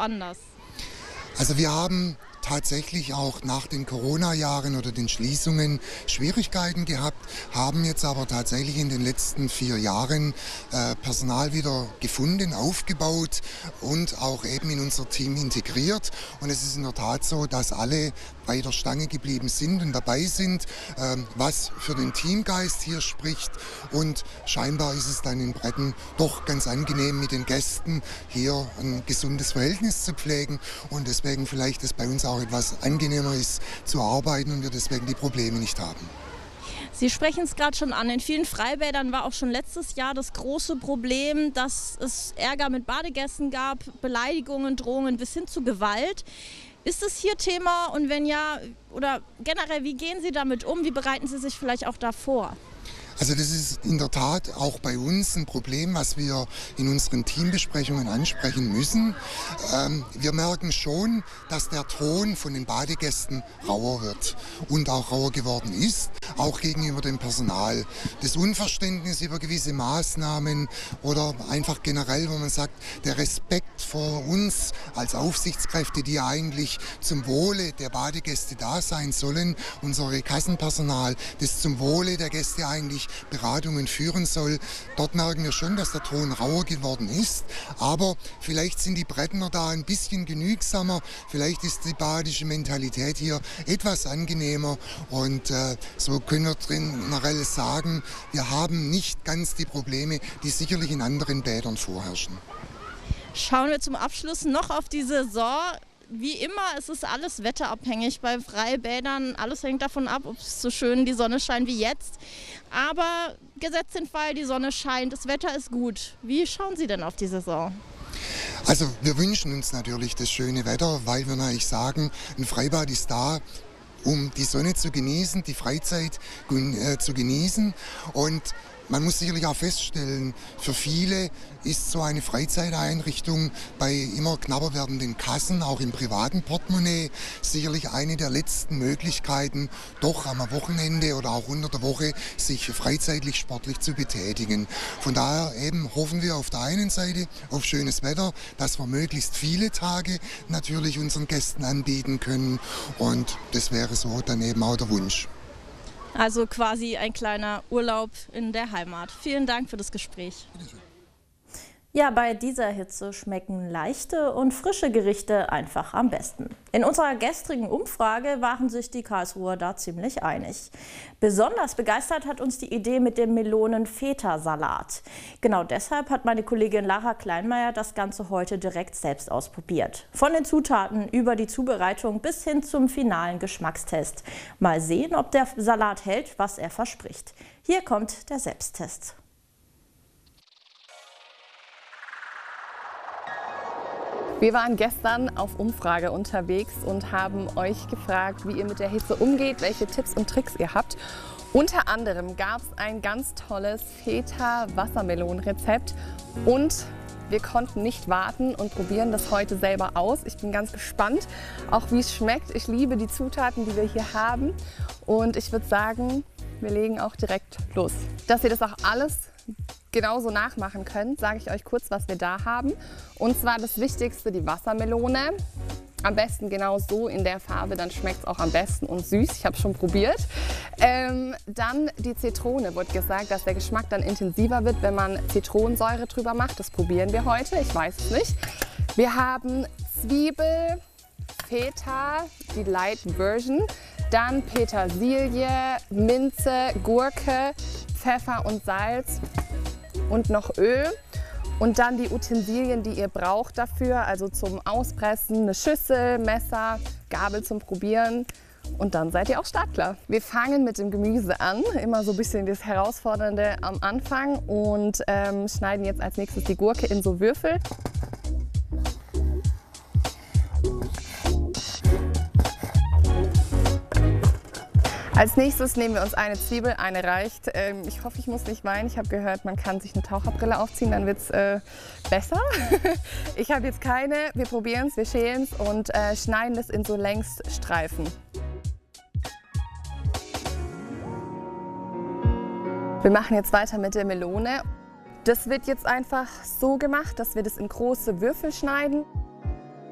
anders? Also wir haben tatsächlich auch nach den Corona-Jahren oder den Schließungen Schwierigkeiten gehabt, haben jetzt aber tatsächlich in den letzten 4 Jahren Personal wieder gefunden, aufgebaut und auch eben in unser Team integriert. Und es ist in der Tat so, dass alle bei der Stange geblieben sind und dabei sind, was für den Teamgeist hier spricht. Und scheinbar ist es dann in Bretten doch ganz angenehm, mit den Gästen hier ein gesundes Verhältnis zu pflegen und deswegen vielleicht es bei uns auch etwas angenehmer ist zu arbeiten und wir deswegen die Probleme nicht haben. Sie sprechen es gerade schon an. In vielen Freibädern war auch schon letztes Jahr das große Problem, dass es Ärger mit Badegästen gab, Beleidigungen, Drohungen bis hin zu Gewalt. Ist es hier Thema und wenn ja, oder generell, wie gehen Sie damit um? Wie bereiten Sie sich vielleicht auch davor? Also das ist in der Tat auch bei uns ein Problem, was wir in unseren Teambesprechungen ansprechen müssen. Wir merken schon, dass der Ton von den Badegästen rauer wird und auch rauer geworden ist, auch gegenüber dem Personal. Das Unverständnis über gewisse Maßnahmen oder einfach generell, wo man sagt, der Respekt vor uns als Aufsichtskräfte, die ja eigentlich zum Wohle der Badegäste da sein sollen, unsere Kassenpersonal, das zum Wohle der Gäste eigentlich Beratungen führen soll. Dort merken wir schon, dass der Ton rauer geworden ist. Aber vielleicht sind die Brettener da ein bisschen genügsamer. Vielleicht ist die badische Mentalität hier etwas angenehmer. Und so können wir generell sagen, wir haben nicht ganz die Probleme, die sicherlich in anderen Bädern vorherrschen. Schauen wir zum Abschluss noch auf die Saison. Wie immer, es ist alles wetterabhängig bei Freibädern. Alles hängt davon ab, ob es so schön die Sonne scheint wie jetzt. Aber gesetzt den Fall, die Sonne scheint, das Wetter ist gut. Wie schauen Sie denn auf die Saison? Also wir wünschen uns natürlich das schöne Wetter, weil wir natürlich sagen, ein Freibad ist da, um die Sonne zu genießen, die Freizeit zu genießen. Und man muss sicherlich auch feststellen, für viele ist so eine Freizeiteinrichtung bei immer knapper werdenden Kassen, auch im privaten Portemonnaie, sicherlich eine der letzten Möglichkeiten, doch am Wochenende oder auch unter der Woche sich freizeitlich sportlich zu betätigen. Von daher eben hoffen wir auf der einen Seite auf schönes Wetter, dass wir möglichst viele Tage natürlich unseren Gästen anbieten können und das wäre so dann eben auch der Wunsch. Also quasi ein kleiner Urlaub in der Heimat. Vielen Dank für das Gespräch. Ja, bei dieser Hitze schmecken leichte und frische Gerichte einfach am besten. In unserer gestrigen Umfrage waren sich die Karlsruher da ziemlich einig. Besonders begeistert hat uns die Idee mit dem Melonen-Feta-Salat. Genau deshalb hat meine Kollegin Lara Kleinmeier das Ganze heute direkt selbst ausprobiert. Von den Zutaten über die Zubereitung bis hin zum finalen Geschmackstest. Mal sehen, ob der Salat hält, was er verspricht. Hier kommt der Selbsttest. Wir waren gestern auf Umfrage unterwegs und haben euch gefragt, wie ihr mit der Hitze umgeht, welche Tipps und Tricks ihr habt. Unter anderem gab es ein ganz tolles Feta-Wassermelonen-Rezept und wir konnten nicht warten und probieren das heute selber aus. Ich bin ganz gespannt, auch wie es schmeckt. Ich liebe die Zutaten, die wir hier haben und ich würde sagen, wir legen auch direkt los. Dass ihr das auch alles genauso nachmachen könnt, sage ich euch kurz, was wir da haben. Und zwar das Wichtigste, die Wassermelone. Am besten genau so in der Farbe, dann schmeckt es auch am besten und süß. Ich habe es schon probiert. Dann die Zitrone. Wurde gesagt, dass der Geschmack dann intensiver wird, wenn man Zitronensäure drüber macht. Das probieren wir heute, ich weiß es nicht. Wir haben Zwiebel, Feta, die Light Version. Dann Petersilie, Minze, Gurke, Pfeffer und Salz und noch Öl. Und dann die Utensilien, die ihr braucht dafür, also zum Auspressen, eine Schüssel, Messer, Gabel zum Probieren. Und dann seid ihr auch startklar. Wir fangen mit dem Gemüse an, immer so ein bisschen das Herausfordernde am Anfang und schneiden jetzt als nächstes die Gurke in so Würfel. Als nächstes nehmen wir uns eine Zwiebel, eine reicht. Ich hoffe, ich muss nicht weinen. Ich habe gehört, man kann sich eine Taucherbrille aufziehen, dann wird es besser. Ich habe jetzt keine. Wir probieren es, wir schälen es und schneiden es in so Längsstreifen. Wir machen jetzt weiter mit der Melone. Das wird jetzt einfach so gemacht, dass wir das in große Würfel schneiden.